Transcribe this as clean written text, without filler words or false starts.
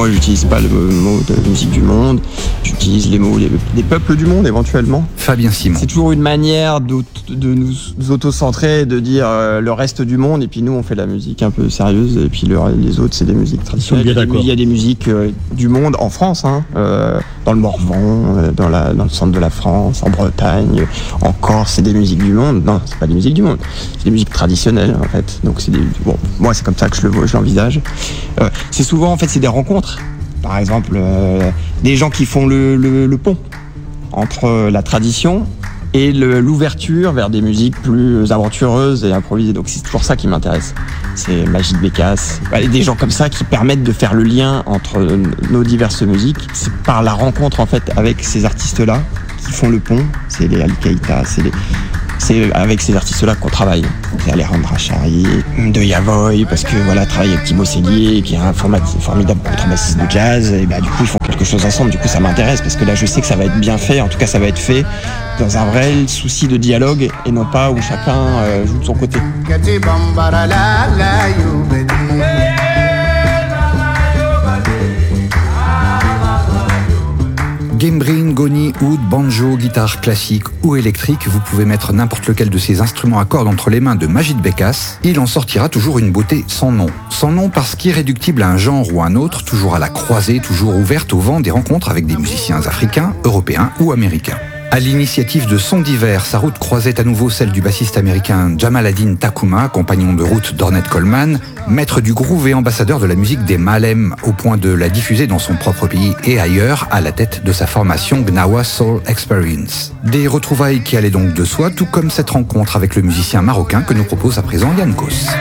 moi, j'utilise pas le mot de musique du monde. J'utilise les mots des peuples du monde, éventuellement. Fabien Simon. C'est toujours une manière de nous auto-centrer, de dire le reste du monde, et puis nous, on fait la musique un peu sérieuse, et puis les autres, c'est des musiques traditionnelles. Il y a des musiques du monde en France, dans le Morvan, dans le centre de la France, en Bretagne, en Corse, c'est des musiques du monde. Non, c'est pas des musiques du monde, c'est des musiques traditionnelles, en fait. Donc moi, c'est comme ça que je l'envisage. C'est souvent, en fait, c'est des rencontres. Par exemple, des gens qui font le pont entre la tradition et l'ouverture vers des musiques plus aventureuses et improvisées. Donc c'est toujours ça qui m'intéresse. C'est Magid Bécasse, des gens comme ça qui permettent de faire le lien entre nos diverses musiques. C'est par la rencontre, en fait, avec ces artistes-là qui font le pont. C'est les Ali Keïta, c'est avec ces artistes-là qu'on travaille. C'est Alejandra Chari, de Yavoy, parce que travailler avec Thibaut Sellier, qui est un formidable contrebassiste de jazz, et du coup ils font quelque chose ensemble. Du coup ça m'intéresse, parce que là je sais que ça va être bien fait. En tout cas ça va être fait dans un vrai souci de dialogue, et non pas où chacun joue de son côté. Gembrin, goni, oud, banjo, guitare classique ou électrique, vous pouvez mettre n'importe lequel de ces instruments à cordes entre les mains de Magid Bécasse. Il en sortira toujours une beauté sans nom. Sans nom parce qu'irréductible à un genre ou un autre, toujours à la croisée, toujours ouverte au vent des rencontres avec des musiciens africains, européens ou américains. À l'initiative de Sons d'hiver, sa route croisait à nouveau celle du bassiste américain Jamal Ad-Din Tacuma, compagnon de route d'Ornette Coleman, maître du groove et ambassadeur de la musique des Malem, au point de la diffuser dans son propre pays et ailleurs, à la tête de sa formation Gnawa Soul Experience. Des retrouvailles qui allaient donc de soi, tout comme cette rencontre avec le musicien marocain que nous propose à présent Yann Kos.